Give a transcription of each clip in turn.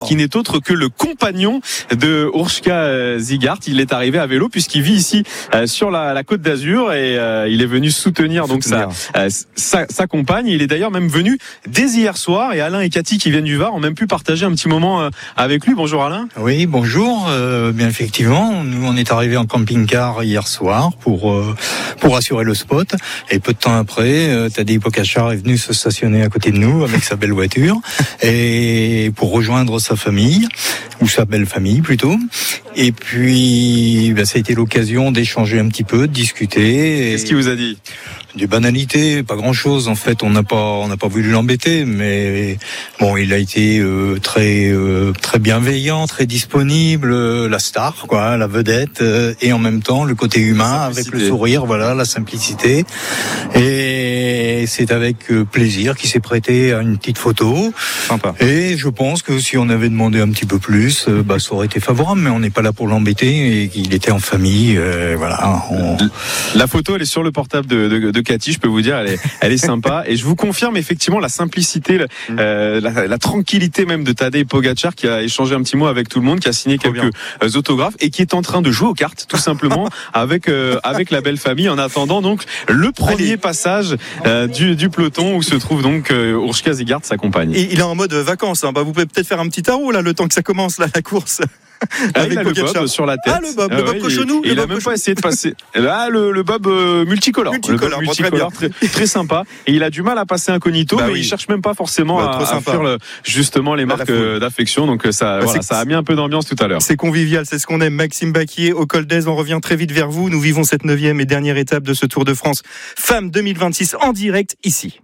qui n'est autre que le compagnon de Urška Zigart. Il est arrivé à vélo puisqu'il vit ici sur la Côte d'Azur et il est venu soutenir donc sa compagne. Il est d'ailleurs même venu dès hier soir et Alain et Cathy qui viennent du Var ont même pu partager un petit moment avec lui. Bonjour Alain. Oui, bonjour. Bien effectivement, nous on est arrivé en camping-car hier soir pour assurer le spot et peu de temps après, Tadej Pogačar est venu se stationner à côté de nous avec sa belle voiture et pour rejoindre sa famille ou sa belle famille plutôt. Et puis ça a été l'occasion d'échanger un petit peu, de discuter. Qu'est-ce qu'il vous a dit ? Des banalités, pas grand-chose en fait. On n'a pas voulu l'embêter, mais bon, il a été très bienveillant, très disponible, la star, quoi, la vedette, et en même temps le côté humain avec le sourire, voilà, la simplicité. Et c'est avec plaisir qu'il s'est prêté à une petite photo. Sympa. Et je pense que si on avait demandé un petit peu plus, ça aurait été favorable, mais on n'est pas là pour l'embêter et qu'il était en famille, voilà. La photo, elle est sur le portable de Cathy, je peux vous dire, elle est sympa. Et je vous confirme effectivement la simplicité, la tranquillité même de Tadej Pogačar qui a échangé un petit mot avec tout le monde, qui a signé quelques autographes et qui est en train de jouer aux cartes, tout simplement, avec la belle famille en attendant donc le premier passage du peloton où se trouve donc Urška Zigart, sa compagne. Et il est en mode vacances. Vous pouvez peut-être faire un petit tarot là, le temps que ça commence la course. Avec il a le bob sur la tête. Le bob cochonou. Il a même pas essayé de passer. Là, le bob multicolore. Multicolore, très sympa. Et il a du mal à passer incognito, mais il cherche même pas forcément à fuir justement les marques d'affection. Donc ça a mis un peu d'ambiance tout à l'heure. C'est convivial, c'est ce qu'on aime. Maxime Baquier au Col d'Èze, on revient très vite vers vous. Nous vivons cette 9e et dernière étape de ce Tour de France Femmes 2026 en direct ici.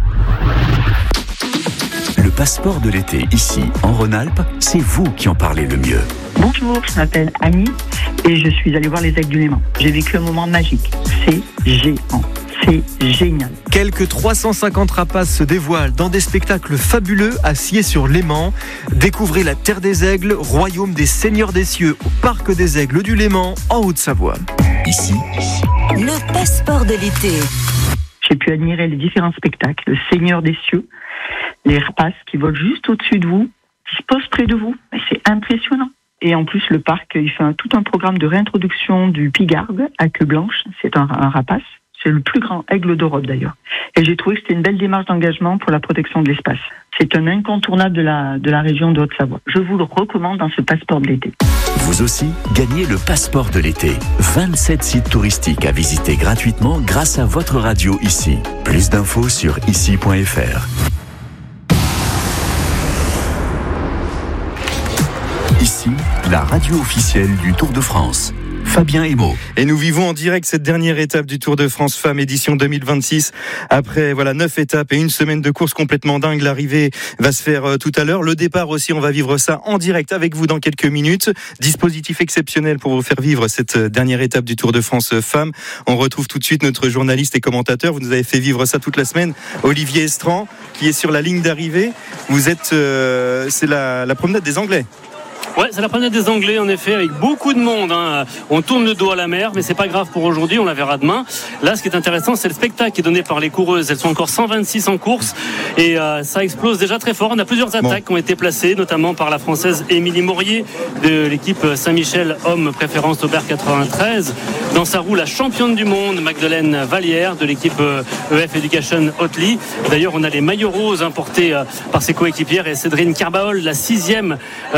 Le passeport de l'été, ici, en Rhône-Alpes, c'est vous qui en parlez le mieux. Bonjour, je m'appelle Annie et je suis allée voir les Aigles du Léman. J'ai vécu un moment magique. C'est géant. C'est génial. Quelques 350 rapaces se dévoilent dans des spectacles fabuleux à Sciez-sur-Léman. Découvrez la Terre des Aigles, royaume des seigneurs des cieux au Parc des Aigles du Léman, en Haute-Savoie. Ici, le passeport de l'été. J'ai pu admirer les différents spectacles, le Seigneur des cieux, les rapaces qui volent juste au-dessus de vous, qui se posent près de vous. Et c'est impressionnant. Et en plus, le parc, il fait tout un programme de réintroduction du pigarde à queue blanche. C'est un rapace. C'est le plus grand aigle d'Europe d'ailleurs. Et j'ai trouvé que c'était une belle démarche d'engagement pour la protection de l'espace. C'est un incontournable de la région de Haute-Savoie. Je vous le recommande dans ce passeport de l'été. Vous aussi, gagnez le passeport de l'été. 27 sites touristiques à visiter gratuitement grâce à votre radio ici. Plus d'infos sur ici.fr. Ici, la radio officielle du Tour de France. Fabien Emo. Et nous vivons en direct cette dernière étape du Tour de France Femmes édition 2026. Après 9 étapes et une semaine de course complètement dingue, l'arrivée va se faire tout à l'heure. Le départ aussi, on va vivre ça en direct avec vous dans quelques minutes. Dispositif exceptionnel pour vous faire vivre cette dernière étape du Tour de France Femmes. On retrouve tout de suite notre journaliste et commentateur. Vous nous avez fait vivre ça toute la semaine. Olivier Estran, qui est sur la ligne d'arrivée. Vous êtes, c'est la promenade des Anglais. Ouais, c'est la promenade des Anglais en effet, avec beaucoup de monde. On tourne le dos à la mer, mais c'est pas grave pour aujourd'hui, on la verra demain. Là, ce qui est intéressant, c'est le spectacle qui est donné par les coureuses. Elles sont encore 126 en course et ça explose déjà très fort. On a plusieurs attaques qui ont été placées, notamment par la Française Émilie Maurier de l'équipe Saint-Michel Homme Préférence Aubert 93. Dans sa roue, la championne du monde Magdeleine Vallière de l'équipe EF Education Hotely. D'ailleurs, on a les maillots roses portés par ses coéquipières et Cédrine Carbaol, la 6e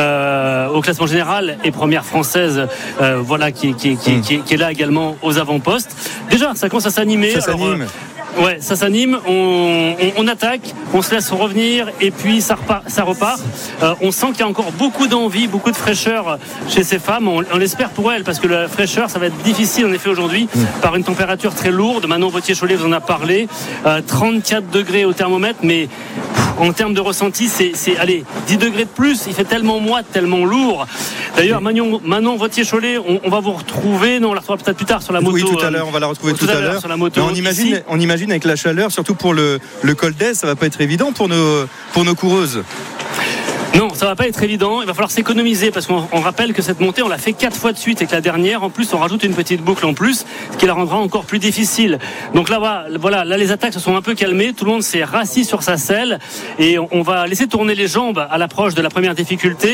au classement général et première française qui est là également aux avant-postes. Déjà, ça commence à s'animer. Ça s'anime. Ouais, ça s'anime, on attaque, on se laisse revenir et puis ça repart. On sent qu'il y a encore beaucoup d'envie, beaucoup de fraîcheur chez ces femmes. On l'espère pour elles parce que la fraîcheur, ça va être difficile en effet aujourd'hui par une température très lourde. Manon Vauthier-Cholet vous en a parlé. 34 degrés au thermomètre, mais en termes de ressenti, c'est 10 degrés de plus. Il fait tellement moite, tellement lourd. D'ailleurs, Manon Vauthier-Cholet, on va vous retrouver. Non, on la retrouvera peut-être plus tard sur la moto. Oui, tout à l'heure, on va la retrouver tout à l'heure sur la moto. On imagine avec la chaleur, surtout pour le col d'Èze, ça va pas être évident pour nos coureuses. Non, ça va pas être évident. Il va falloir s'économiser parce qu'on rappelle que cette montée, on l'a fait 4 fois de suite et que la dernière, en plus, on rajoute une petite boucle en plus, ce qui la rendra encore plus difficile. Donc là, voilà, là, les attaques se sont un peu calmées. Tout le monde s'est rassis sur sa selle et on va laisser tourner les jambes à l'approche de la première difficulté.